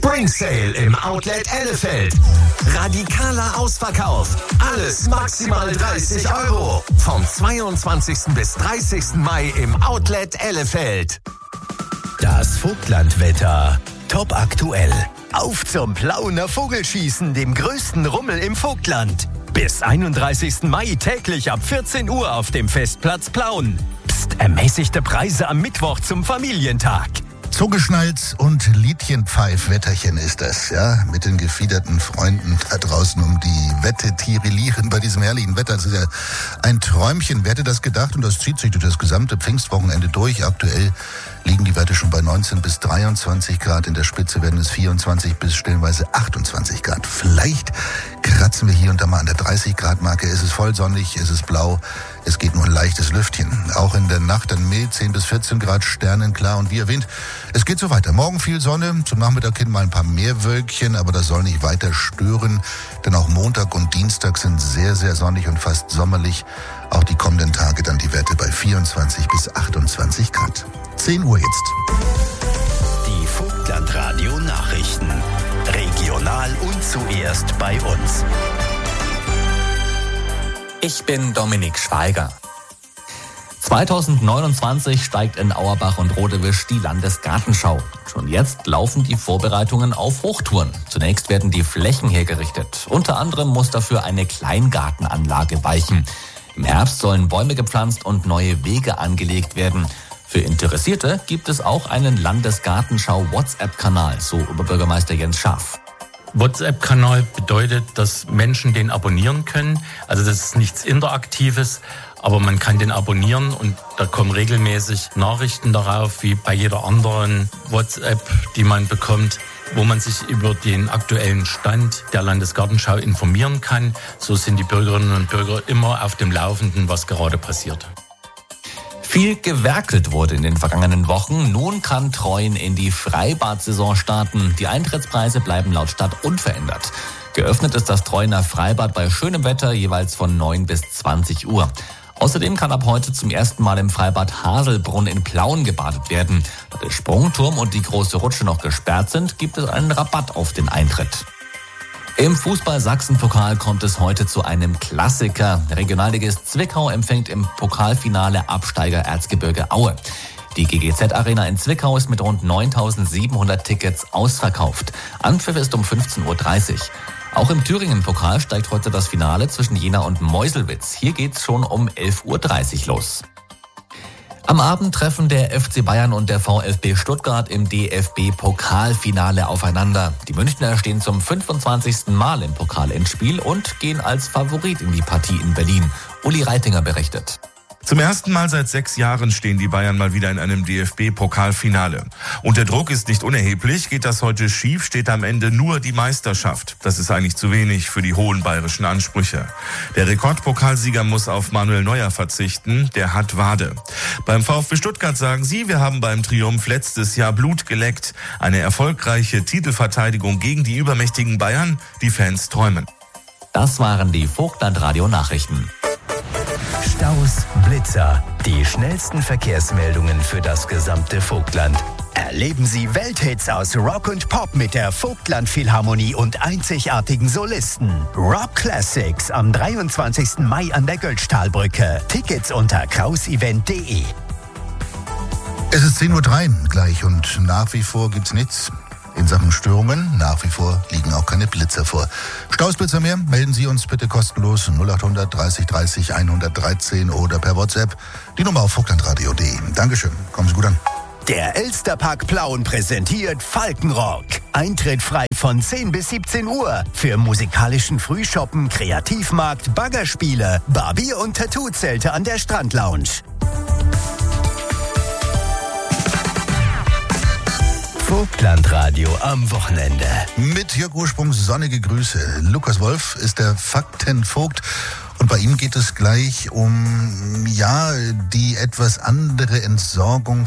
Spring Sale im Outlet Ellefeld. Radikaler Ausverkauf. Alles maximal 30 €. Vom 22. bis 30. Mai im Outlet Ellefeld. Das Vogtlandwetter. Top aktuell. Auf zum Plauener Vogelschießen, dem größten Rummel im Vogtland. Bis 31. Mai täglich ab 14 Uhr auf dem Festplatz Plauen. Psst, ermäßigte Preise am Mittwoch zum Familientag. Zugeschnallt und Liedchenpfeif-Wetterchen ist das, ja, mit den gefiederten Freunden da draußen um die Wette tirilieren bei diesem herrlichen Wetter. Das ist ja ein Träumchen. Wer hätte das gedacht? Und das zieht sich durch das gesamte Pfingstwochenende durch. Aktuell liegen die Werte schon bei 19 bis 23 Grad. In der Spitze werden es 24 bis stellenweise 28 Grad. Vielleicht kratzen wir hier und da mal an der 30-Grad-Marke. Es ist voll sonnig, es ist blau, es geht nur ein leichtes Lüftchen. Auch in der Nacht dann mild, 10 bis 14 Grad, sternenklar und wie erwähnt, es geht so weiter. Morgen viel Sonne, zum Nachmittag hin mal ein paar mehr Wölkchen, aber das soll nicht weiter stören, denn auch Montag und Dienstag sind sehr, sehr sonnig und fast sommerlich. Auch die kommenden Tage dann die Werte bei 24 bis 28 Grad. 10 Uhr jetzt. Die Vogtlandradio Nachrichten. Regional und zuerst bei uns. Ich bin Dominik Schweiger. 2029 steigt in Auerbach und Rodewisch die Landesgartenschau. Schon jetzt laufen die Vorbereitungen auf Hochtouren. Zunächst werden die Flächen hergerichtet. Unter anderem muss dafür eine Kleingartenanlage weichen. Im Herbst sollen Bäume gepflanzt und neue Wege angelegt werden. Für Interessierte gibt es auch einen Landesgartenschau-WhatsApp-Kanal, so Oberbürgermeister Jens Schaaf. WhatsApp-Kanal bedeutet, dass Menschen den abonnieren können. Also das ist nichts Interaktives, aber man kann den abonnieren und da kommen regelmäßig Nachrichten darauf, wie bei jeder anderen WhatsApp, die man bekommt, wo man sich über den aktuellen Stand der Landesgartenschau informieren kann. So sind die Bürgerinnen und Bürger immer auf dem Laufenden, was gerade passiert. Viel gewerkelt wurde in den vergangenen Wochen. Nun kann Treuen in die Freibad-Saison starten. Die Eintrittspreise bleiben laut Stadt unverändert. Geöffnet ist das Treuener Freibad bei schönem Wetter jeweils von 9 bis 20 Uhr. Außerdem kann ab heute zum ersten Mal im Freibad Haselbrunn in Plauen gebadet werden. Da der Sprungturm und die große Rutsche noch gesperrt sind, gibt es einen Rabatt auf den Eintritt. Im Fußball-Sachsen-Pokal kommt es heute zu einem Klassiker. Regionalligist Zwickau empfängt im Pokalfinale Absteiger Erzgebirge Aue. Die GGZ-Arena in Zwickau ist mit rund 9.700 Tickets ausverkauft. Anpfiff ist um 15.30 Uhr. Auch im Thüringen-Pokal steigt heute das Finale zwischen Jena und Meuselwitz. Hier geht's schon um 11.30 Uhr los. Am Abend treffen der FC Bayern und der VfB Stuttgart im DFB-Pokalfinale aufeinander. Die Münchner stehen zum 25. Mal im Pokalendspiel und gehen als Favorit in die Partie in Berlin. Uli Reitinger berichtet. Zum ersten Mal seit 6 Jahren stehen die Bayern mal wieder in einem DFB-Pokalfinale. Und der Druck ist nicht unerheblich. Geht das heute schief, steht am Ende nur die Meisterschaft. Das ist eigentlich zu wenig für die hohen bayerischen Ansprüche. Der Rekordpokalsieger muss auf Manuel Neuer verzichten. Der hat Wade. Beim VfB Stuttgart sagen sie, wir haben beim Triumph letztes Jahr Blut geleckt. Eine erfolgreiche Titelverteidigung gegen die übermächtigen Bayern. Die Fans träumen. Das waren die Vogtlandradio-Nachrichten. Staus, Blitzer, die schnellsten Verkehrsmeldungen für das gesamte Vogtland. Erleben Sie Welthits aus Rock und Pop mit der Vogtland-Philharmonie und einzigartigen Solisten. Rock Classics am 23. Mai an der Götztalbrücke. Tickets unter krausevent.de. Es ist 10.03 Uhr gleich und nach wie vor gibt's nichts in Sachen Störungen. Nach wie vor liegen auch keine Blitzer vor. Stausblitzer mehr, melden Sie uns bitte kostenlos 0800 30 30 113 oder per WhatsApp. Die Nummer auf vogtlandradio.de. Dankeschön, kommen Sie gut an. Der Elsterpark Plauen präsentiert Falkenrock. Eintritt frei von 10 bis 17 Uhr. Für musikalischen Frühschoppen, Kreativmarkt, Baggerspiele, Barbier- und Tattoo-Zelte an der Strandlounge. Vogtlandradio am Wochenende. Mit Jörg Ursprungs sonnige Grüße. Lukas Wolf ist der Faktenvogt. Und bei ihm geht es gleich um, die etwas andere Entsorgung